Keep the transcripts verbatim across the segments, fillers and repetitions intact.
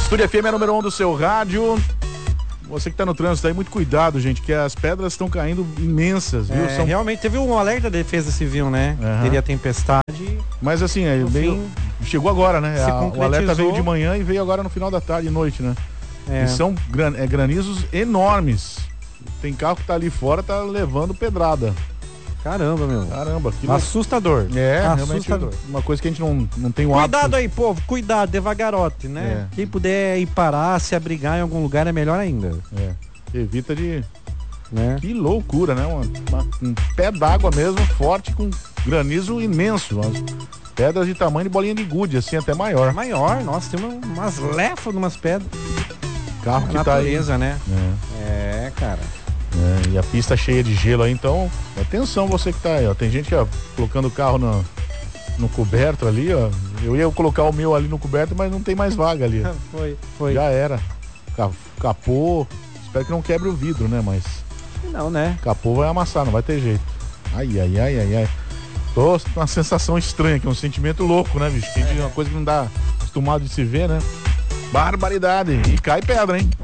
Estúdio F M é número um do seu rádio. Você que tá no trânsito aí, muito cuidado, gente, que as pedras estão caindo imensas, viu? É, São... Realmente teve um alerta da Defesa Civil, né? Uhum. Teria tempestade. Mas assim, aí veio... fim, chegou agora, né? se A, o alerta veio de manhã e veio agora no final da tarde e noite, né? É. E são gran... é, granizos enormes. Tem carro que tá ali fora, tá levando pedrada. Caramba, meu. Caramba, que assustador. É, assustador. realmente uma coisa que a gente não, não tem o hábito. Cuidado aí, povo, cuidado, devagarote, né? É. Quem puder ir parar, se abrigar em algum lugar é melhor ainda. É. Evita de... Né? Que loucura, né? Uma, uma, um pé d'água mesmo, forte, com granizo imenso. Umas pedras de tamanho de bolinha de gude, assim, até maior. Maior, nossa, tem uma, umas lefas de umas pedras. Carro que natureza, tá aí. Né? É, é cara. É, e a pista cheia de gelo aí, então, atenção você que tá aí, ó. Tem gente que, ó, colocando o carro no, no coberto ali, ó. Eu ia colocar o meu ali no coberto, mas não tem mais vaga ali. foi, foi. Já era. Capô. Espero que não quebre o vidro, né? Mas. Não, né? Capô vai amassar, não vai ter jeito. Ai, ai, ai, ai, ai. Tô com uma sensação estranha, que é um sentimento louco, né, bicho? Tem é. uma coisa que não dá acostumado de se ver, né? Barbaridade. E cai pedra, hein?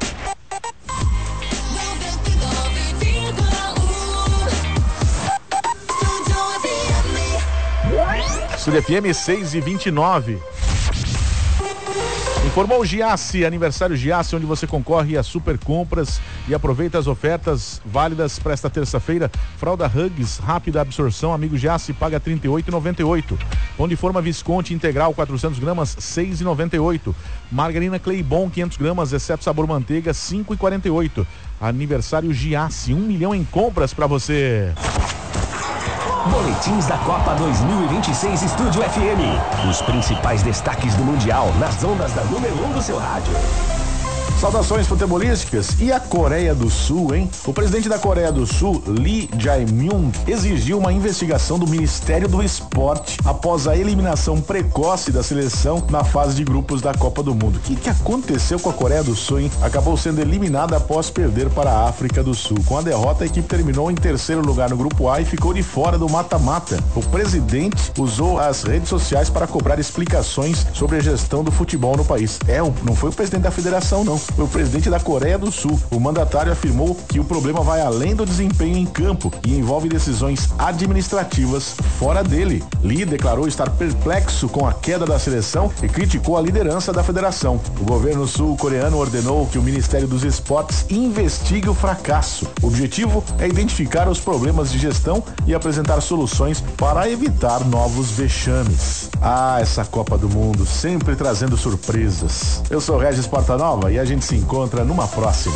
Estúdio F M seis e vinte e nove. Informou o Giasse, aniversário Giasse, onde você concorre a super compras e aproveita as ofertas válidas para esta terça-feira. Fralda Hugs, rápida absorção, amigo Giasse, paga trinta e oito reais e noventa e oito centavos. Pão de forma Visconti integral, quatrocentos gramas, seis reais e noventa e oito centavos. Margarina Claybon, quinhentos gramas, exceto sabor manteiga, cinco reais e quarenta e oito centavos. Aniversário Giasse, um milhão em compras para você. Boletins da Copa dois mil e vinte e seis Estúdio F M. Os principais destaques do Mundial nas ondas da número um do seu rádio. Saudações futebolísticas. E a Coreia do Sul, hein? O presidente da Coreia do Lee Lee Jae-myung, exigiu uma investigação do Ministério do Esporte após a eliminação precoce da seleção na fase de grupos da Copa do Mundo. O que, que aconteceu com a Coreia do Sul, hein? Acabou sendo eliminada após perder para a África do Sul. Com a derrota, a equipe terminou em terceiro lugar no grupo A e ficou de fora do mata-mata. O presidente usou as redes sociais para cobrar explicações sobre a gestão do futebol no país. É, não foi o presidente da federação, não. Foi o presidente da Coreia do Sul. O mandatário afirmou que o problema vai além do desempenho em campo e envolve decisões administrativas fora dele. Lee declarou estar perplexo com a queda da seleção e criticou a liderança da federação. O governo sul-coreano ordenou que o Ministério dos Esportes investigue o fracasso. O objetivo é identificar os problemas de gestão e apresentar soluções para evitar novos vexames. Ah, essa Copa do Mundo, sempre trazendo surpresas. Eu sou Regis Portanova e a gente se encontra numa próxima.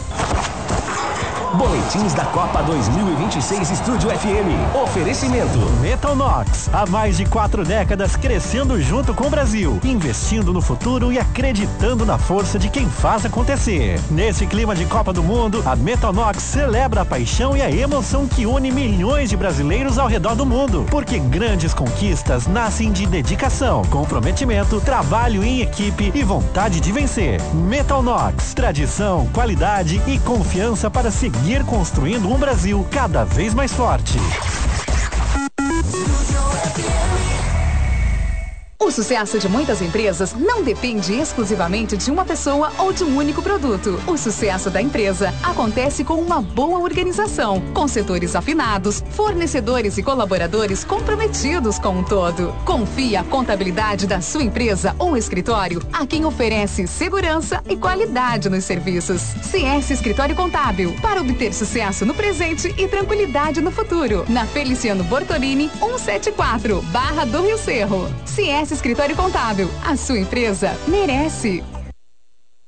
Boletins da Copa dois mil e vinte e seis Estúdio F M. Oferecimento Metalnox, há mais de quatro décadas crescendo junto com o Brasil, investindo no futuro e acreditando na força de quem faz acontecer. Nesse clima de Copa do Mundo, a Metalnox celebra a paixão e a emoção que une milhões de brasileiros ao redor do mundo, porque grandes conquistas nascem de dedicação, comprometimento, trabalho em equipe e vontade de vencer. Metalnox, tradição, qualidade e confiança para seguir Seguir construindo um Brasil cada vez mais forte. O sucesso de muitas empresas não depende exclusivamente de uma pessoa ou de um único produto. O sucesso da empresa acontece com uma boa organização, com setores afinados, fornecedores e colaboradores comprometidos com o todo. Confie a contabilidade da sua empresa ou escritório a quem oferece segurança e qualidade nos serviços. C S Escritório Contábil, para obter sucesso no presente e tranquilidade no futuro. Na Feliciano Bortolini, cento e setenta e quatro, Barra do Rio Cerro. C S Escritório Contábil, a sua empresa merece.